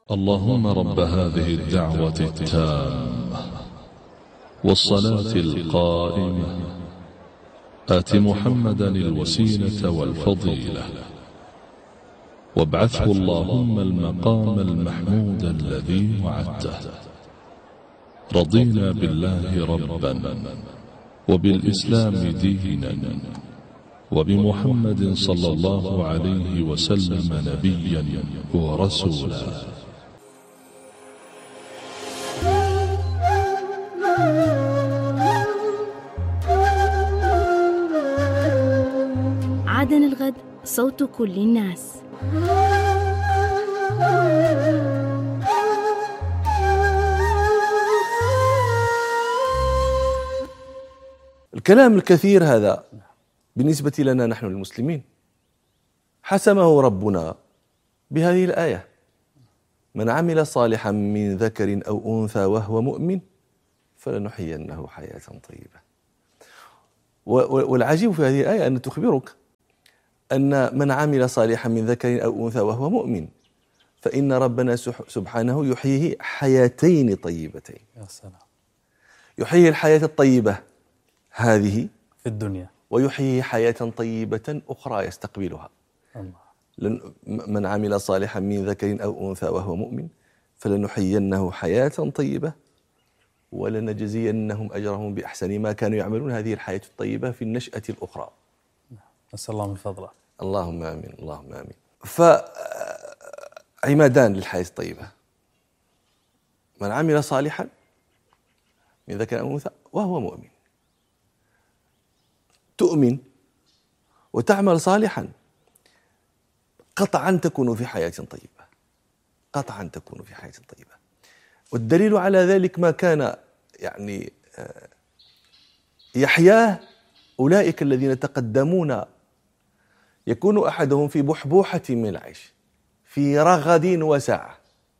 اللهم رب هذه الدعوة التامة والصلاة القائمة آت محمدا الوسيلة والفضيلة وابعثه اللهم المقام المحمود الذي وعدته. رضينا بالله ربا وبالإسلام دينا وبمحمد صلى الله عليه وسلم نبيا ورسولا. عدن الغد، صوت كل الناس. الكلام الكثير هذا بالنسبة لنا نحن المسلمين حسمه ربنا بهذه الآية: من عمل صالحا من ذكر أو أنثى وهو مؤمن فلنحيينه حياة طيبة. والعجيب في هذه الآية أن تخبرك أن من عمل صالحا من ذكر أو أنثى وهو مؤمن فإن ربنا سبحانه يحييه حياتين طيبتين. يا سلام. يحيي الحياة الطيبة هذه في الدنيا، ويحيي حياة طيبة أخرى يستقبلها. الله. من عمل صالحا من ذكر أو أنثى وهو مؤمن فلنحيينه حياة طيبة ولنجزينهم أجرهم بأحسن ما كانوا يعملون. هذه الحياة الطيبة في النشأة الأخرى. نسأل الله من فضله. اللهم آمين، اللهم آمين. فعمادان للحياة الطيبة: من عمل صالحا من ذكر أو أنثى وهو مؤمن. تؤمن وتعمل صالحا قطعا تكون في حياة طيبة، قطعا تكون في حياة طيبة. والدليل على ذلك ما كان يحياه أولئك الذين تقدمون، يكون أحدهم في بحبوحة من العيش، في رغد وسعة،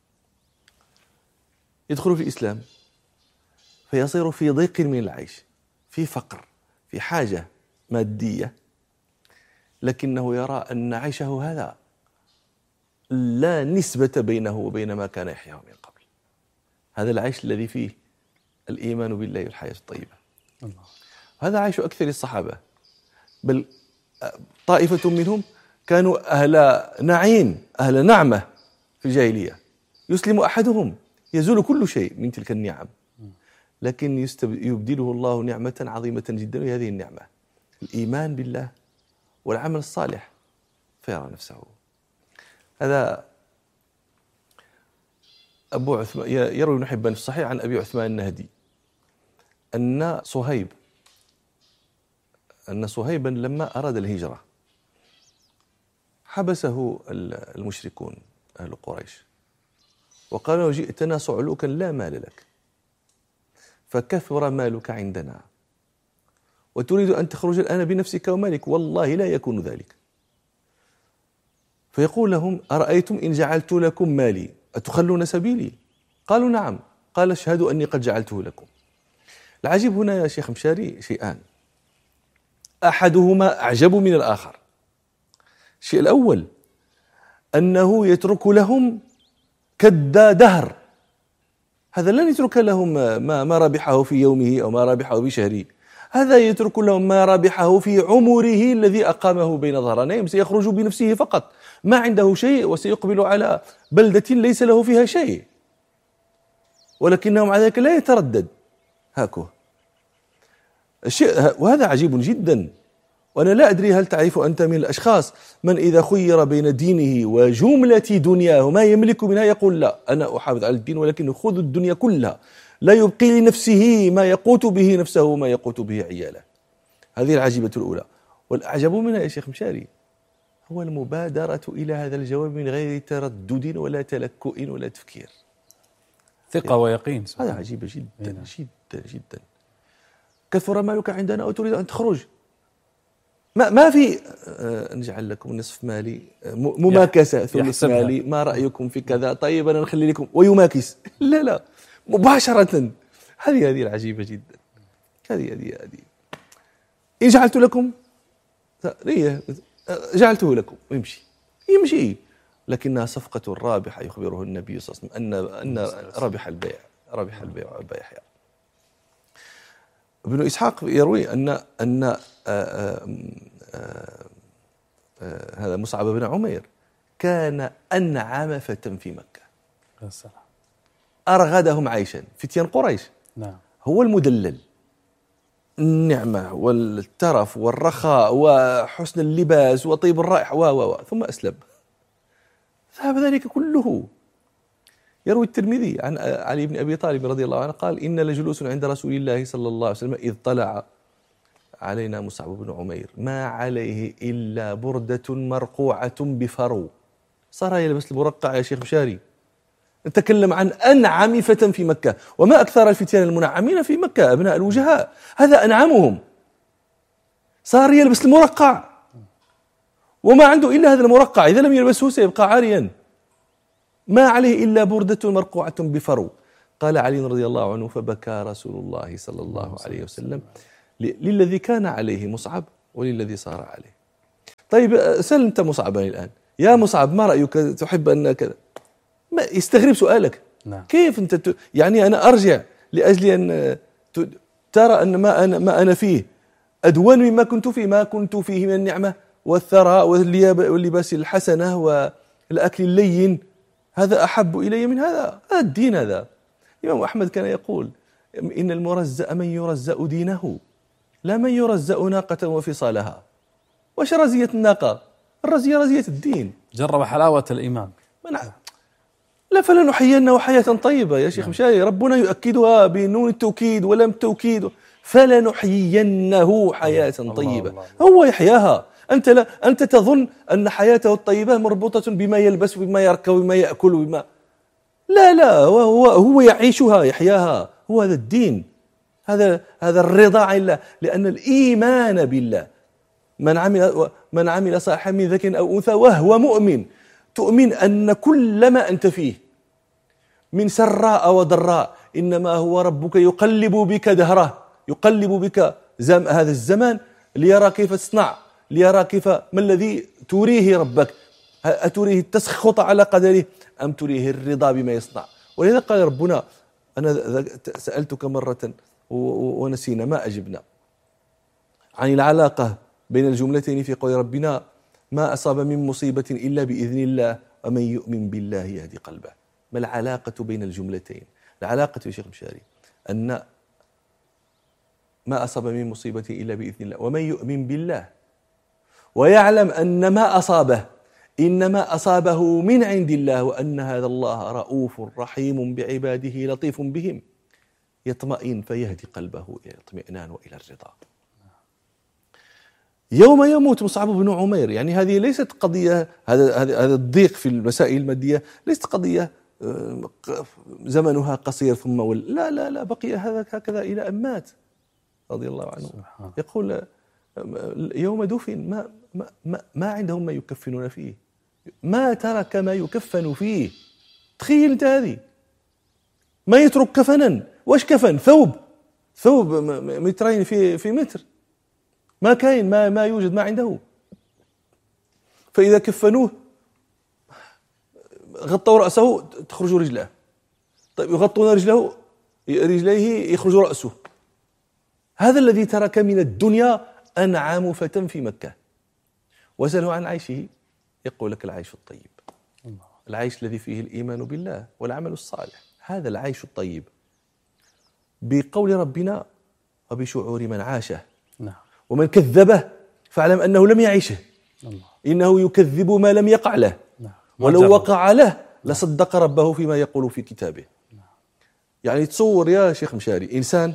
يدخل في الإسلام فيصير في ضيق من العيش، في فقر، في حاجة مادية، لكنه يرى أن عيشه هذا لا نسبة بينه وبين ما كان يحياه من قبل. هذا العيش الذي فيه الإيمان بالله والحياة الطيبة. الله. هذا عيش أكثر الصحابة، بل طائفة منهم كانوا أهل نعيم، أهل نعمة في الجاهلية، يسلم أحدهم يزول كل شيء من تلك النعم، لكن يبدله الله نعمة عظيمة جدا، وهذه النعمة الإيمان بالله والعمل الصالح، فيرى نفسه. هذا أبو عثمان يروي ابن حبان في الصحيح عن أبي عثمان النهدي أن صهيبا لما أراد الهجرة حبسه المشركون أهل قريش وقالوا: جئتنا صعلوكا لا مال لك، فكثر مالك عندنا وتريد أن تخرج الآن بنفسك ومالك، والله لا يكون ذلك. فيقول لهم: أرأيتم إن جعلت لكم مالي أتخلون سبيلي؟ قالوا: نعم. قال: اشهدوا أني قد جعلته لكم. العجيب هنا يا شيخ مشاري شيئان، أحدهما أعجب من الآخر. الشيء الأول أنه يترك لهم كد دهر، هذا لن يترك لهم ما ربحه في يومه أو ما ربحه في شهره، هذا يترك لهم ما ربحه في عمره الذي أقامه بين ظهرانيهم. سيخرج بنفسه فقط، ما عنده شيء، وسيقبل على بلدة ليس له فيها شيء، ولكنه مع ذلك لا يتردد هاكو الشيء. وهذا عجيب جدا. وأنا لا أدري هل تعرف أنت من الأشخاص من إذا خير بين دينه وجملة دنياه ما يملك منها يقول: لا، أنا أحافظ على الدين ولكن خذ الدنيا كلها، لا يبقي لنفسه ما يقوت به نفسه وما يقوت به عياله. هذه العجيبة الأولى. والأعجب منها يا شيخ مشاري هو المبادرة إلى هذا الجواب من غير تردد ولا تلكؤ ولا تفكير، ثقة ويقين. هذا عجيب جدا جدا جدا. كثر مالك عندنا وتريد أن تخرج، ما في نجعل لكم نصف مالي، مماكسة، ثلث مالي، ما رأيكم في كذا؟ طيب أنا نخلي لكم، ويماكس. لا مباشرة. هذه العجيبة جدا. هذه إن جعلت لكم جعلته لكم، يمشي. لكنها صفقة رابحة، يخبره النبي صلى الله عليه وسلم أن ربح البيع ويحيى. ابن إسحاق يروي أن هذا مصعب بن عمير كان أنعم فتى في مكة، أرغدهم عيشا، فتيان قريش. نعم. هو المدلل، النعمة والترف والرخاء وحسن اللباس وطيب الرائحة ثم أسلم، ذهب ذلك كله. يروي الترمذي عن علي بن أبي طالب رضي الله عنه قال: إن لجلوس عند رسول الله صلى الله عليه وسلم إذ طلع علينا مصعب بن عمير ما عليه إلا بردة مرقوعة بفرو. صار يلبس المرقع يا شيخ مشاري. نتكلم عن أنعم فتى في مكة، وما أكثر الفتيان المنعمين في مكة أبناء الوجهاء، هذا أنعمهم. صار يلبس المرقع وما عنده إلا هذا المرقع، إذا لم يلبسه سيبقى عاريا. ما عليه إلا بردة مرقوعة بفرو. قال علي رضي الله عنه: فبكى رسول الله صلى الله عليه وسلم للذي كان عليه مصعب وللذي صار عليه. طيب سأل أنت مصعبا الآن: يا مصعب ما رأيك، تحب أن كذا؟ ما يستغرب سؤالك. نعم. كيف أنت يعني أنا أرجع لأجل أن ترى أن ما أنا فيه أدون مما كنت فيه، ما كنت فيه من النعمة والثراء واللباس الحسنة والأكل اللين، هذا أحب إلي من هذا الدين. هذا الإمام أحمد كان يقول: إن المرزأ من يرزأ دينه لا من يرزأ ناقة وفصالها. وش رزية الناقة؟ الرزية رزية الدين. جرب حلاوة الإيمان. لا، فلنحيينه حياة طيبة يا شيخ مشاري، ربنا يؤكدها بنون التوكيد ولم التوكيد، فلنحيينه حياة طيبة. الله. هو يحياها. أنت تظن أن حياته الطيبة مربوطة بما يلبس وبما يركب وبما يأكل وبما لا هو يعيشها يحياها. هو هذا الدين، هذا الرضا عن الله، لأن الإيمان بالله من عمل صالحا من ذكر أو أنثى وهو مؤمن، تؤمن أن كل ما أنت فيه من سراء وضراء إنما هو ربك يقلب بك دهره، يقلب بك هذا الزمان ليرى كيف تصنع، ليرى كيف ما الذي تريه ربك، أتريه التسخط على قدره أم تريه الرضا بما يصنع. ولذا قال ربنا: أنا سألتك مرة ونسينا ما أجبنا عن العلاقة بين الجملتين في قول ربنا: ما أصاب من مصيبة إلا بإذن الله ومن يؤمن بالله يهدي قلبه. ما العلاقة بين الجملتين؟ العلاقة يا شيخ مشاري أن ما أصاب من مصيبة إلا بإذن الله ومن يؤمن بالله ويعلم أن ما أصابه إنما أصابه من عند الله وأن هذا الله رؤوف رحيم بعباده لطيف بهم، يطمئن فيهدي قلبه إلى الاطمئنان وإلى الرضا. يوم يموت مصعب بن عمير، يعني هذه ليست قضية، هذا الضيق في المسائل المادية ليست قضية زمنها قصير ثم لا بقي هكذا إلى أن مات رضي الله عنه. يقول: يوم دفن ما عندهم ما يكفنون فيه، ما ترك ما يكفن فيه. تخيل انت هذه، ما يترك كفنا. واش كفن؟ ثوب مترين في متر، ما كاين، ما يوجد ما عنده. فإذا كفنوه غطوا رأسه تخرج رجلاه، طيب يغطون رجليه يخرج رأسه. هذا الذي ترك من الدنيا أنعم فتى في مكة. وسأله عن عيشه يقول لك: العيش الطيب، العيش الذي فيه الإيمان بالله والعمل الصالح، هذا العيش الطيب بقول ربنا وبشعور من عاشه. نعم. ومن كذبه فاعلم أنه لم يعيشه، إنه يكذب ما لم يقع له. نعم. ولو وقع له لصدق ربه فيما يقول في كتابه. يعني تصور يا شيخ مشاري إنسان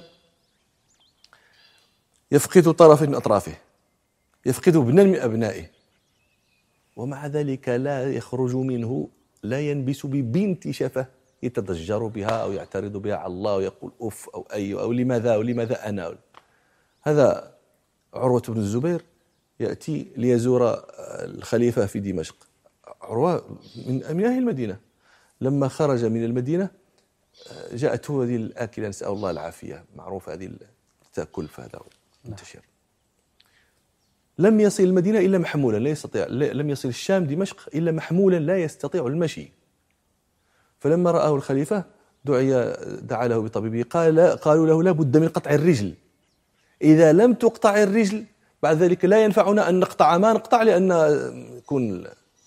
يفقد طرف من أطرافه، يفقد ابنا من أبنائه، ومع ذلك لا يخرج منه، لا ينبس ببنت شفة يتضجر بها أو يعترض بها على الله ويقول أف أو أي أو لماذا أنا. هذا عروة بن الزبير يأتي ليزور الخليفة في دمشق. عروة من أهل المدينة، لما خرج من المدينة جاءته هذه الآكلة نسأل الله العافية، معروفة هذه تأكل، فهذا منتشر. لم يصل المدينة إلا محمولا لا يستطيع، لم يصل الشام دمشق إلا محمولا لا يستطيع المشي. فلما رآه الخليفة دعا له بطبيبه، قالوا له لا بد من قطع الرجل، إذا لم تقطع الرجل بعد ذلك لا ينفعنا أن نقطع ما نقطع، لأن يكون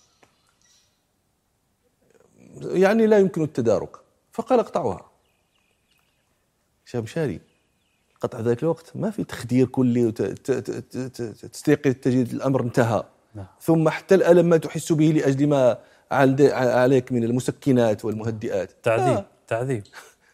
يعني لا يمكن التدارك. فقال اقطعوها. شمشاري قطع ذلك الوقت ما في تخدير كلي تستيقظ تجد الأمر انتهى. ثم حتى الألم ما تحس به لأجل ما عليك من المسكنات والمهدئات. تعذيب.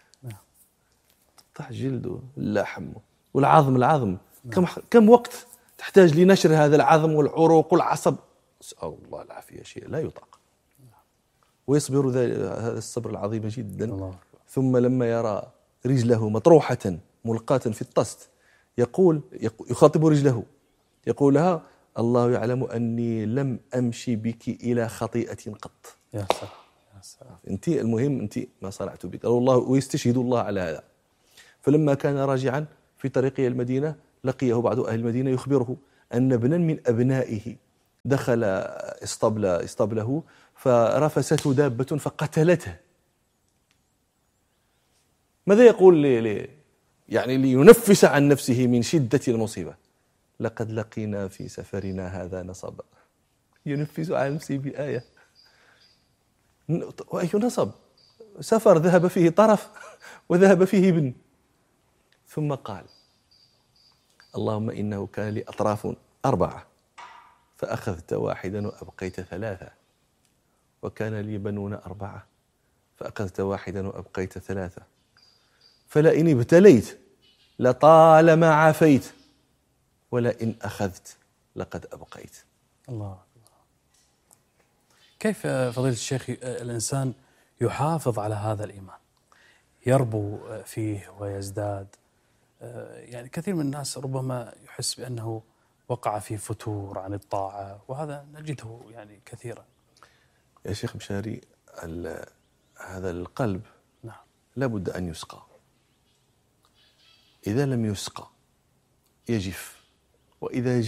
طح جلده اللحم والعظم. كم وقت تحتاج لنشر هذا العظم والعروق والعصب، نسأل الله العافية، شيء لا يطاق. ويصبر هذا الصبر العظيم جدا. الله. ثم لما يرى رجله مطروحة ملقاة في الطست يخاطب رجله يقول لها الله يعلم أني لم أمشي بك إلى خطيئة قط. يا سلام. أنت المهم أنت ما صنعت بك الله، ويستشهد الله على هذا. فلما كان راجعا في طريقه المدينة لقيه بعض أهل المدينة يخبره أن ابنا من أبنائه دخل اسطبله فرفسته دابة فقتلته. ماذا يقول يعني لينفس عن نفسه من شدة المصيبة؟ لقد لقينا في سفرنا هذا نصبا. ينفس عن نفسه بآية. وأي نصب؟ سفر ذهب فيه طرف وذهب فيه ابن. ثم قال اللهم إنه كان لي أطراف 4 فأخذت واحدا وأبقيت 3، وكان لي بنون 4 فأخذت واحدا وأبقيت 3، فلئن ابتليت لطالما عافيت، ولئن أخذت لقد أبقيت. الله. كيف فضيلة الشيخ الإنسان يحافظ على هذا الإيمان، يربو فيه ويزداد؟ يعني كثير من الناس ربما يحس بأنه وقع في فتور عن الطاعة، وهذا نجده يعني كثيرا. يا شيخ مشاري، هذا القلب لابد أن يسقى. إذا لم يسقى يجف، وإذا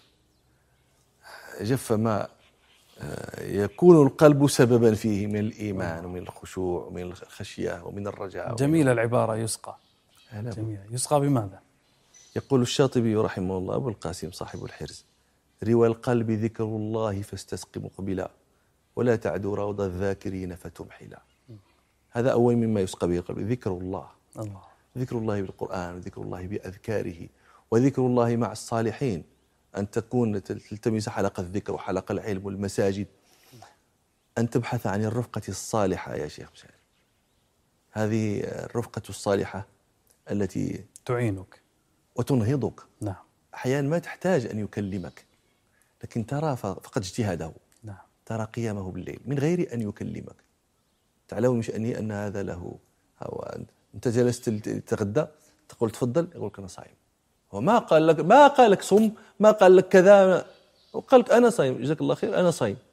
جف ما يكون القلب سببا فيه من الإيمان ومن الخشوع ومن الخشية ومن الرجاء. جميلة العبارة يسقى. جميلة. يسقى بماذا؟ يقول الشاطبي رحمه الله أبو القاسم صاحب الحرز: روى القلب ذكر الله فاستسق مقبلا، ولا تعدو روض الذاكرين فتمحلا. هذا أول مما يسقى به القلب، ذكر الله. ذكر الله بالقرآن، وذكر الله بأذكاره، وذكر الله مع الصالحين، أن تكون تلتمس حلقة الذكر وحلقة العلم والمساجد، أن تبحث عن الرفقة الصالحة يا شيخ مشاري. هذه الرفقة الصالحة التي تعينك وتنهضك. نعم. أحيانا ما تحتاج أن يكلمك، لكن ترى فقد اجتهاده. نعم. ترى قيامه بالليل من غير أن يكلمك. تعلم من شأنه أن هذا له أنت جلست تتغدى تقول تفضل، يقول لك أنا صايم. هو ما قال لك صم، ما قال لك كذا، وقال لك أنا صايم، جزاك الله خير أنا صايم.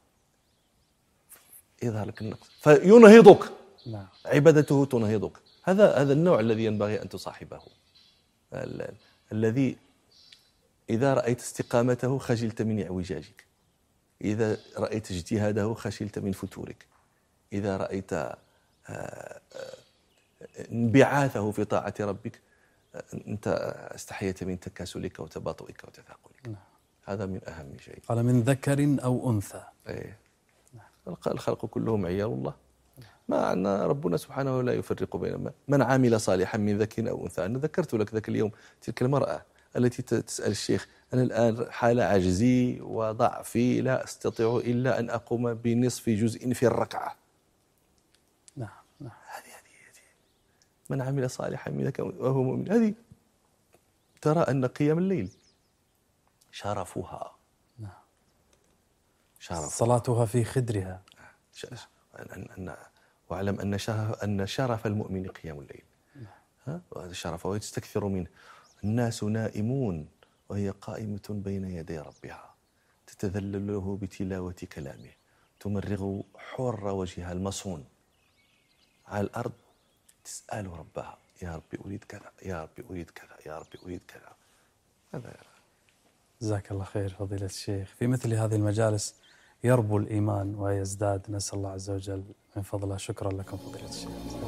يظهر لك النقص فينهضك. نعم. عبادته تنهضك. هذا النوع الذي ينبغي أن تصاحبه، الذي إذا رأيت استقامته خجلت من اعوجاجك، إذا رأيت اجتهاده خجلت من فتورك، إذا رأيت انبعاثه في طاعة ربك أنت استحيت من تكاسلك وتباطؤك وتثاقلك. نعم. هذا من أهم شيء. قال من ذكر أو أنثى. الخلق كلهم عيال الله. ما أن ربنا سبحانه لا يفرق بين من عمل صالحا من ذكر أو أنثى. أنا ذكرت لك ذاك اليوم تلك المرأة التي تسأل الشيخ: أنا الآن حال عجزي وضعفي لا أستطيع إلا أن أقوم بنصف جزء في الركعة. نعم. هذه من عمل صالحا من ذكر وهو مؤمن. هذه ترى أن قيام الليل شرفها. نعم. صلاتها في خدرها. واعلم أن شرف المؤمن قيام الليل. وهذا شرف ويستكثر منه. الناس نائمون وهي قائمة بين يدي ربها تتذلل له بتلاوة كلامه، تمرغ حر وجهها المصون على الأرض تسأل ربها: يا ربي أريد كذا، يا ربي أريد كذا، يا ربي أريد كذا. هذا جزاك الله خير فضيلة الشيخ. في مثل هذه المجالس يربو الإيمان ويزداد، نسأل الله عز وجل من فضله. شكرا لكم فضيلة الشيخ.